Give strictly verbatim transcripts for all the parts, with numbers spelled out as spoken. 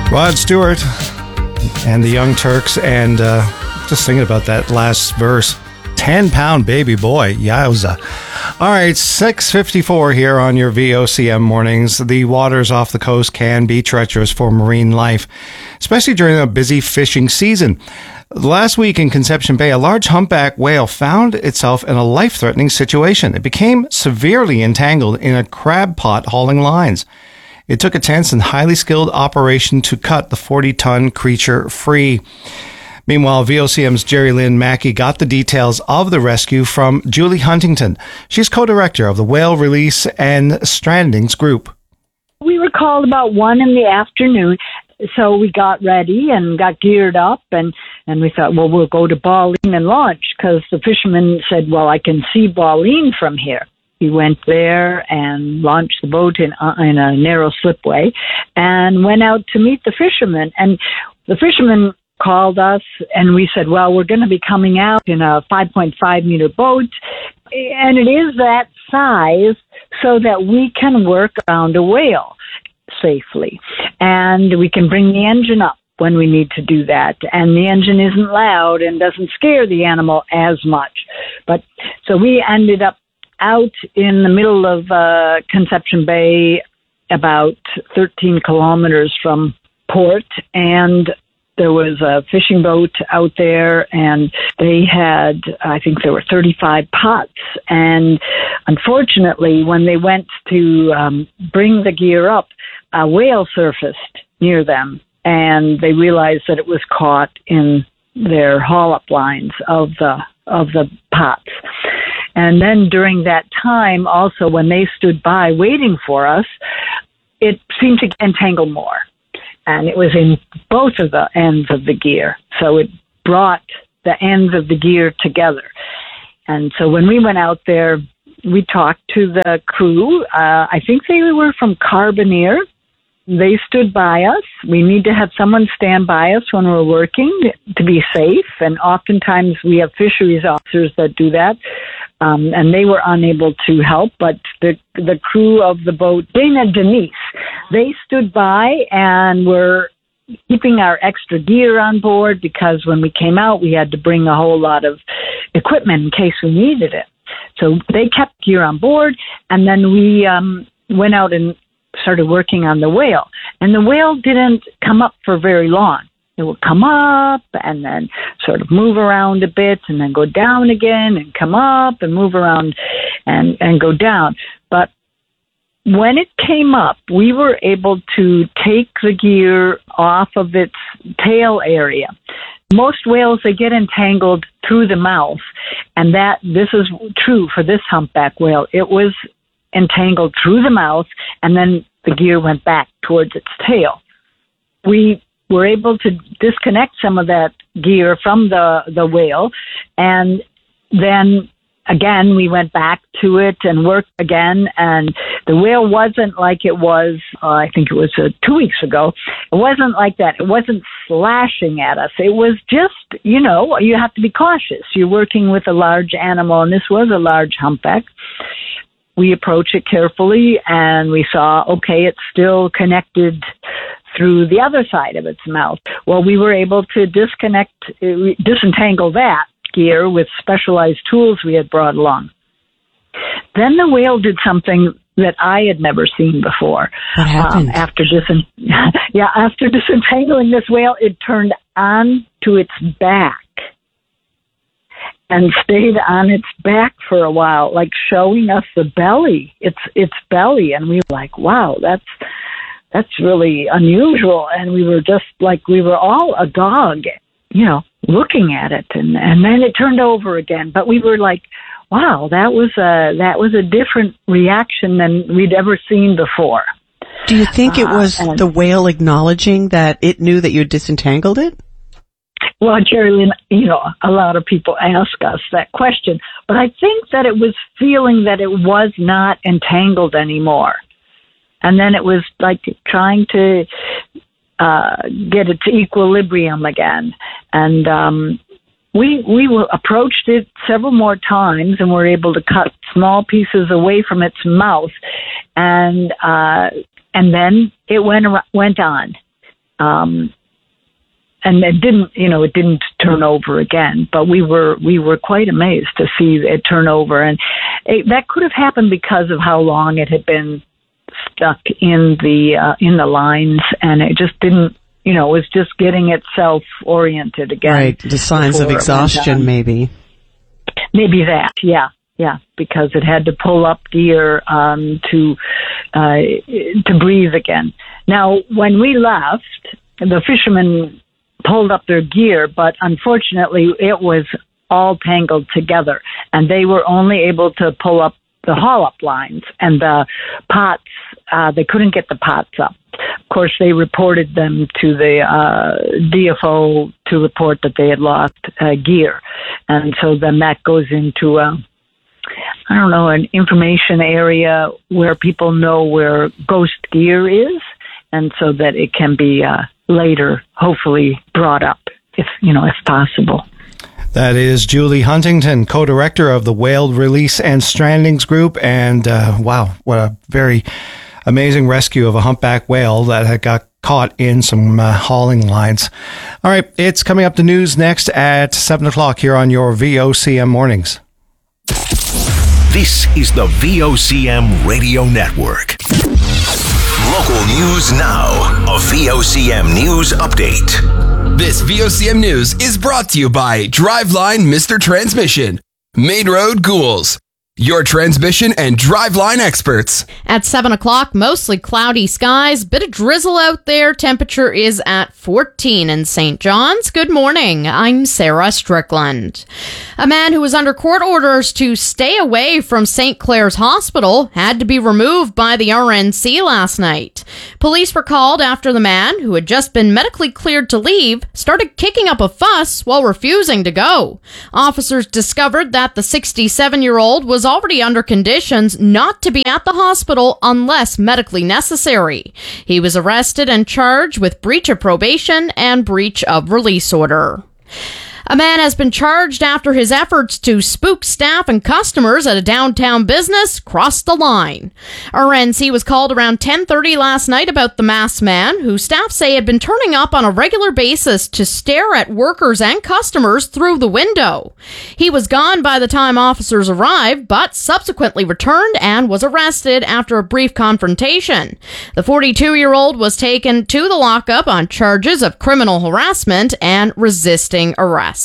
Rod Stewart and the Young Turks, and uh, just thinking about that last verse. ten-pound baby boy. Yowza. All right, six fifty-four here on your V O C M mornings. The waters off the coast can be treacherous for marine life, especially during a busy fishing season. Last week in Conception Bay, a large humpback whale found itself in a life-threatening situation. It became severely entangled in a crab pot hauling lines. It took a tense and highly skilled operation to cut the forty-ton creature free. Meanwhile, V O C M's Jerry Lynn Mackey got the details of the rescue from Julie Huntington. She's co-director of the Whale Release and Strandings Group. We were called about one in the afternoon, so we got ready and got geared up, and, and we thought, well, we'll go to Bauline and launch, because the fisherman said, well, I can see Bauline from here. We went there and launched the boat in, uh, in a narrow slipway and went out to meet the fishermen. And the fishermen called us, and we said, well, we're going to be coming out in a five point five meter boat, and it is that size so that we can work around a whale safely, and we can bring the engine up when we need to do that, and the engine isn't loud and doesn't scare the animal as much. But so we ended up out in the middle of uh, Conception Bay, about thirteen kilometers from port, and there was a fishing boat out there, and they had, I think there were thirty-five pots. And unfortunately, when they went to um, bring the gear up, a whale surfaced near them, and they realized that it was caught in their haul-up lines of the of the pots. And then during that time, also, when they stood by waiting for us, it seemed to entangle more. And it was in both of the ends of the gear. So it brought the ends of the gear together. And so when we went out there, we talked to the crew. Uh, I think they were from Carboneer. They stood by us. We need to have someone stand by us when we're working to be safe. And oftentimes we have fisheries officers that do that. Um, and they were unable to help, but the the crew of the boat, Dana Denise, they stood by and were keeping our extra gear on board, because when we came out, we had to bring a whole lot of equipment in case we needed it. So they kept gear on board, and then we um, went out and started working on the whale. And the whale didn't come up for very long. It would come up and then sort of move around a bit and then go down again and come up and move around and, and go down. But when it came up, we were able to take the gear off of its tail area. Most whales, they get entangled through the mouth, and that this is true for this humpback whale. It was entangled through the mouth, and then the gear went back towards its tail. We were able to disconnect some of that gear from the, the whale, and then again we went back to it and worked again, and the whale wasn't like it was, uh, I think it was uh, two weeks ago. It wasn't like that. It wasn't slashing at us. It was just, you know, you have to be cautious. You're working with a large animal, and this was a large humpback. We approached it carefully, and we saw, okay, it's still connected through the other side of its mouth. Well, we were able to disconnect, uh, disentangle that gear with specialized tools we had brought along. Then the whale did something that I had never seen before. What happened? Um, after dis- yeah, after disentangling this whale, it turned on to its back and stayed on its back for a while, like showing us the belly, its its belly, and we were like, wow, that's that's really unusual. And we were just like, we were all agog, you know, looking at it, and and then it turned over again. But we were like, wow, that was a that was a different reaction than we'd ever seen before. Do you think it was uh, the whale acknowledging that it knew that you had disentangled it? Well, Jerry Lynn, you know, a lot of people ask us that question, but I think that it was feeling that it was not entangled anymore. And then it was like trying to uh, get its equilibrium again. And um, we we were, approached it several more times and were able to cut small pieces away from its mouth. And uh, and then it went went on. Um, and it didn't, you know, it didn't turn over again. But we were we were quite amazed to see it turn over, and it, that could have happened because of how long it had been stuck in the uh, in the lines, and it just didn't. You know, it was just getting itself oriented again. Right, the signs of exhaustion, maybe. Maybe that, yeah, yeah, because it had to pull up gear um, to uh, to breathe again. Now, when we left, the fishermen pulled up their gear, but unfortunately, it was all tangled together, and they were only able to pull up the haul-up lines, and the pots, uh, they couldn't get the pots up. Of course, they reported them to the uh, D F O to report that they had lost uh, gear. And so then that goes into, a, I don't know, an information area where people know where ghost gear is, and so that it can be uh, later, hopefully, brought up, if you know, if possible. That is Julie Huntington, co-director of the Whale Release and Strandings Group. And uh, wow, what a very amazing rescue of a humpback whale that had got caught in some uh, hauling lines. All right, it's coming up the news next at seven o'clock here on your V O C M Mornings. This is the V O C M Radio Network. Local news now. A V O C M News Update. This V O C M News is brought to you by Driveline Mister Transmission, Main Road Ghouls, your transmission and driveline experts. At seven o'clock, mostly cloudy skies, bit of drizzle out there. Temperature is at fourteen in Saint John's. Good morning. I'm Sarah Strickland. A man who was under court orders to stay away from Saint Clair's Hospital had to be removed by the R N C last night. Police were called after the man, who had just been medically cleared to leave, started kicking up a fuss while refusing to go. Officers discovered that the sixty-seven-year-old was already under conditions not to be at the hospital unless medically necessary. He was arrested and charged with breach of probation and breach of release order. A man has been charged after his efforts to spook staff and customers at a downtown business crossed the line. R N C was called around ten thirty last night about the masked man, who staff say had been turning up on a regular basis to stare at workers and customers through the window. He was gone by the time officers arrived, but subsequently returned and was arrested after a brief confrontation. The forty-two-year-old was taken to the lockup on charges of criminal harassment and resisting arrest.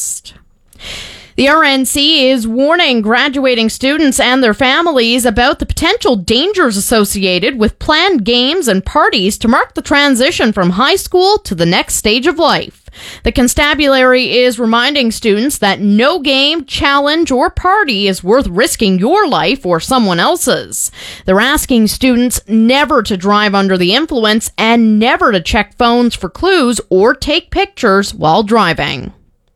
The R N C is warning graduating students and their families about the potential dangers associated with planned games and parties to mark the transition from high school to the next stage of life. The constabulary is reminding students that no game, challenge, or party is worth risking your life or someone else's. They're asking students never to drive under the influence and never to check phones for clues or take pictures while driving.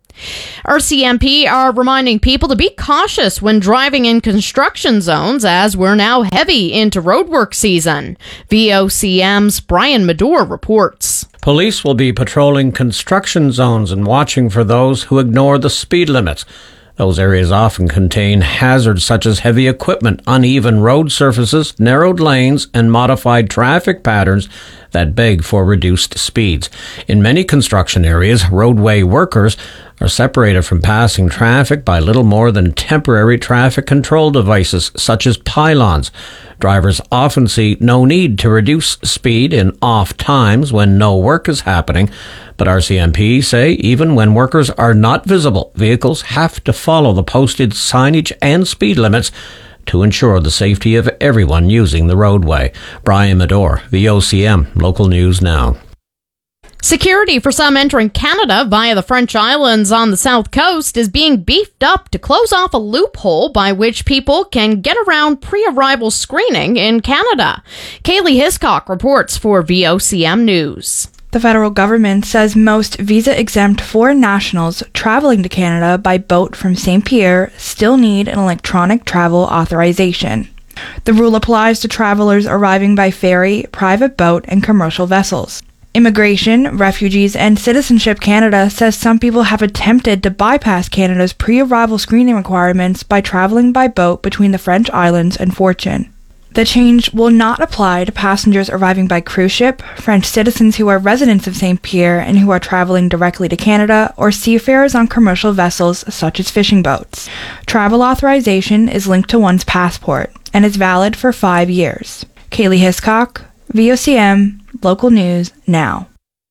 R C M P are reminding people to be cautious when driving in construction zones, as we're now heavy into roadwork season. V O C M's Brian Medore reports. Police will be patrolling construction zones and watching for those who ignore the speed limits. Those areas often contain hazards such as heavy equipment, uneven road surfaces, narrowed lanes, and modified traffic patterns that beg for reduced speeds. In many construction areas, roadway workers are separated from passing traffic by little more than temporary traffic control devices such as pylons. Drivers often see no need to reduce speed in off times when no work is happening, but R C M P say even when workers are not visible, vehicles have to follow the posted signage and speed limits to ensure the safety of everyone using the roadway. Brian Medore, V O C M, Local News Now. Security for some entering Canada via the French islands on the south coast is being beefed up to close off a loophole by which people can get around pre-arrival screening in Canada. Kaylee Hiscock reports for V O C M News. The federal government says most visa-exempt foreign nationals traveling to Canada by boat from Saint Pierre still need an electronic travel authorization. The rule applies to travelers arriving by ferry, private boat, and commercial vessels. Immigration, Refugees, and Citizenship Canada says some people have attempted to bypass Canada's pre-arrival screening requirements by traveling by boat between the French islands and Fortune. The change will not apply to passengers arriving by cruise ship, French citizens who are residents of Saint Pierre and who are traveling directly to Canada, or seafarers on commercial vessels such as fishing boats. Travel authorization is linked to one's passport and is valid for five years. Kaylee Hiscock, V O C M, Local News Now.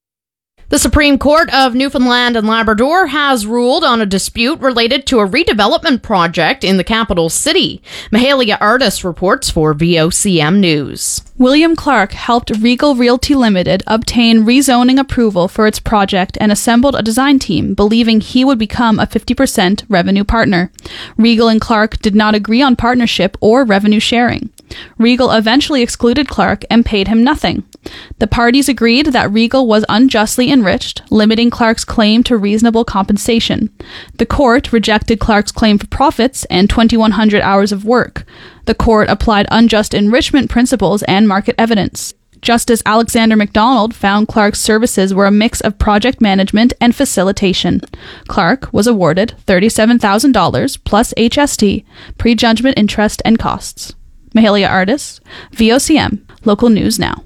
The Supreme Court of Newfoundland and Labrador has ruled on a dispute related to a redevelopment project in the capital city. Mahalia Artis reports for V O C M News. William Clark helped Regal Realty Limited obtain rezoning approval for its project and assembled a design team, believing he would become a fifty percent revenue partner. Regal and Clark did not agree on partnership or revenue sharing. Regal eventually excluded Clark and paid him nothing. The parties agreed that Regal was unjustly enriched, limiting Clark's claim to reasonable compensation. The court rejected Clark's claim for profits and twenty-one hundred hours of work. The court applied unjust enrichment principles and market evidence. Justice Alexander MacDonald found Clark's services were a mix of project management and facilitation. Clark was awarded thirty-seven thousand dollars plus H S T, prejudgment interest and costs. Mahalia Artis, V O C M, Local News Now.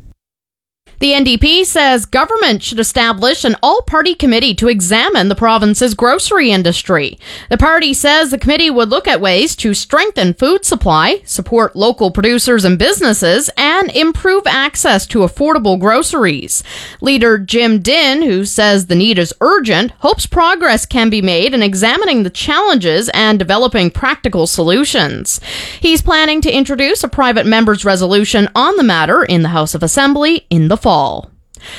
The N D P says government should establish an all-party committee to examine the province's grocery industry. The party says the committee would look at ways to strengthen food supply, support local producers and businesses, and improve access to affordable groceries. Leader Jim Dinh, who says the need is urgent, hopes progress can be made in examining the challenges and developing practical solutions. He's planning to introduce a private member's resolution on the matter in the House of Assembly in the fall. Fall.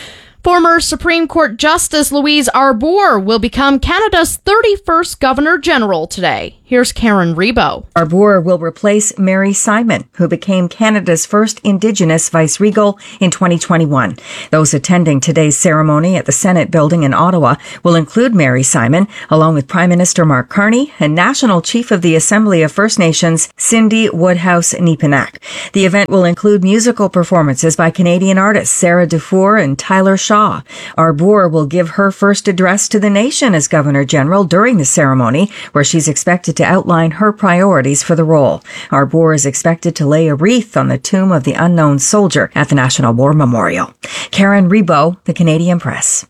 Former Supreme Court Justice Louise Arbour will become Canada's thirty-first Governor General today. Here's Karen Rebo. Arbour will replace Mary Simon, who became Canada's first Indigenous vice-regal in twenty twenty-one. Those attending today's ceremony at the Senate building in Ottawa will include Mary Simon, along with Prime Minister Mark Carney and National Chief of the Assembly of First Nations, Cindy Woodhouse-Nepinak. The event will include musical performances by Canadian artists Sarah Dufour and Tyler Shaw. Arbour will give her first address to the nation as Governor General during the ceremony, where she's expected to outline her priorities for the role. Arbour is expected to lay a wreath on the tomb of the unknown soldier at the National War Memorial. Karen Rebo, The Canadian Press.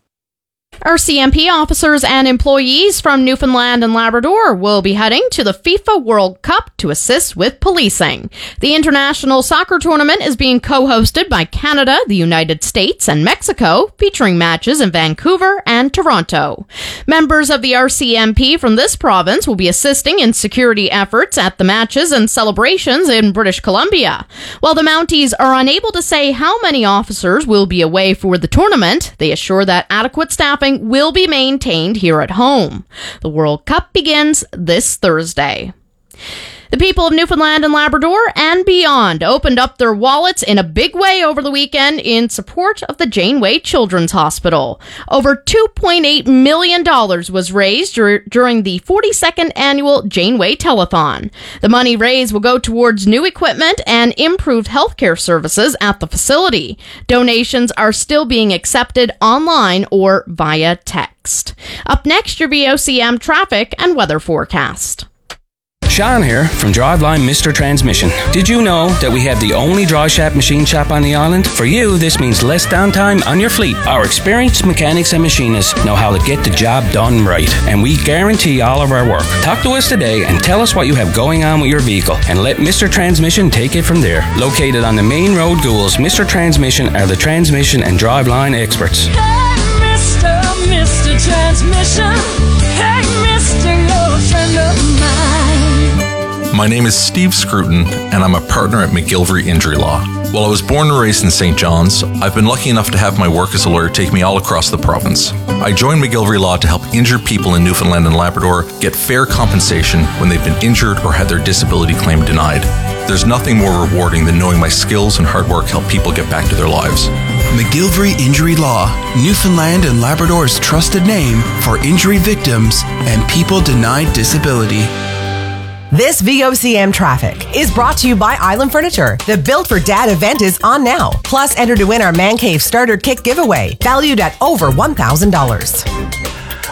R C M P officers and employees from Newfoundland and Labrador will be heading to the FIFA World Cup to assist with policing. The international soccer tournament is being co-hosted by Canada, the United States, and Mexico, featuring matches in Vancouver and Toronto. Members of the R C M P from this province will be assisting in security efforts at the matches and celebrations in British Columbia. While the Mounties are unable to say how many officers will be away for the tournament, they assure that adequate staffing will be maintained here at home. The World Cup begins this Thursday. The people of Newfoundland and Labrador and beyond opened up their wallets in a big way over the weekend in support of the Janeway Children's Hospital. Over two point eight million dollars was raised dur- during the forty-second annual Janeway Telethon. The money raised will go towards new equipment and improved healthcare services at the facility. Donations are still being accepted online or via text. Up next, your V O C M traffic and weather forecast. Sean here from Driveline Mister Transmission. Did you know that we have the only dry shop machine shop on the island? For you, this means less downtime on your fleet. Our experienced mechanics and machinists know how to get the job done right, and we guarantee all of our work. Talk to us today and tell us what you have going on with your vehicle, and let Mister Transmission take it from there. Located on the main road, Ghouls, Mister Transmission are the transmission and driveline experts. Hey, Mister, Mister Transmission. Hey, Mister, you're a friend of mine. My name is Steve Scruton, and I'm a partner at McGilvery Injury Law. While I was born and raised in Saint John's, I've been lucky enough to have my work as a lawyer take me all across the province. I joined McGilvery Law to help injured people in Newfoundland and Labrador get fair compensation when they've been injured or had their disability claim denied. There's nothing more rewarding than knowing my skills and hard work help people get back to their lives. McGilvery Injury Law, Newfoundland and Labrador's trusted name for injury victims and people denied disability. This V O C M traffic is brought to you by Island Furniture. The Built for Dad event is on now. Plus, enter to win our Man Cave Starter Kit giveaway, valued at over one thousand dollars.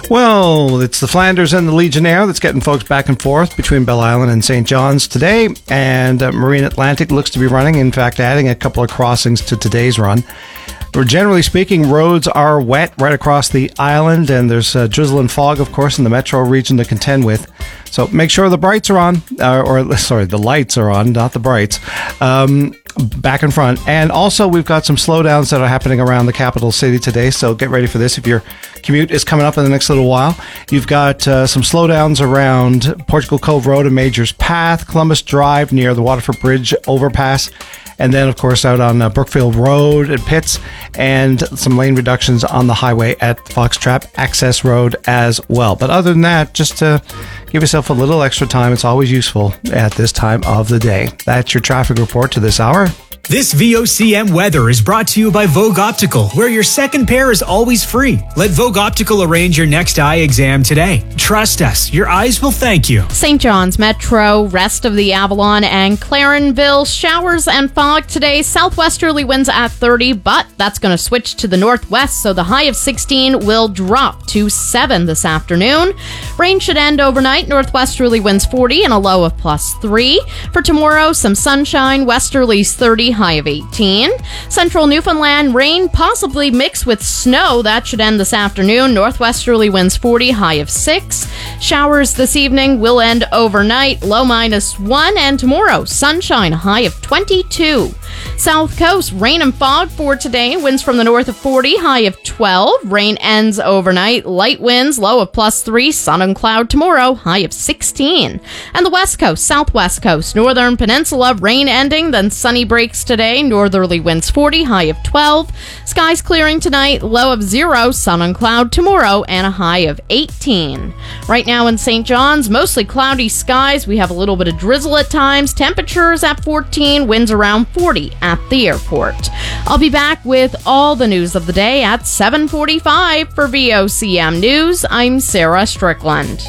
Well, it's the Flanders and the Legionnaire that's getting folks back and forth between Belle Island and Saint John's today, and uh, Marine Atlantic looks to be running, in fact, adding a couple of crossings to today's run. Generally speaking, roads are wet right across the island, and there's uh, drizzle and fog, of course, in the metro region to contend with. So make sure the brights are on, uh, or sorry, the lights are on, not the brights, um, back and front. And also, we've got some slowdowns that are happening around the capital city today, so get ready for this if your commute is coming up in the next little while. You've got uh, some slowdowns around Portugal Cove Road and Major's Path, Columbus Drive near the Waterford Bridge overpass, and then, of course, out on uh, Brookfield Road at Pitts, and some lane reductions on the highway at Foxtrap Access Road as well. But other than that, just to give yourself a little extra time, it's always useful at this time of the day. That's your traffic report to this hour. This V O C M weather is brought to you by Vogue Optical, where your second pair is always free. Let Vogue Optical arrange your next eye exam today. Trust us, your eyes will thank you. Saint John's Metro, rest of the Avalon and Clarenville, showers and fog today. Southwesterly winds at thirty, but that's going to switch to the northwest, so the high of sixteen will drop to seven this afternoon. Rain should end overnight. Northwesterly winds forty and a low of plus three. For tomorrow, some sunshine, westerlies thirty, high of eighteen. Central Newfoundland, rain possibly mixed with snow. That should end this afternoon. Northwesterly winds forty, high of six. Showers this evening will end overnight, low minus one. And tomorrow, sunshine, high of twenty-two. South Coast, rain and fog for today. Winds from the north of forty, high of twelve. Rain ends overnight. Light winds, low of plus three. Sun and cloud tomorrow, high of sixteen. And the West Coast, Southwest Coast, Northern Peninsula, rain ending, then sunny breaks today. Northerly winds forty, high of twelve. Skies clearing tonight, low of zero. Sun and cloud tomorrow, and a high of eighteen. Right now in Saint John's, mostly cloudy skies. We have a little bit of drizzle at times. Temperatures at fourteen, winds around forty at the airport. I'll be back with all the news of the day at seven forty-five for V O C M News. I'm Sarah Strickland.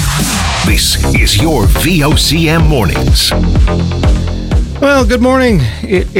This is your V O C M Mornings. Well, good morning. It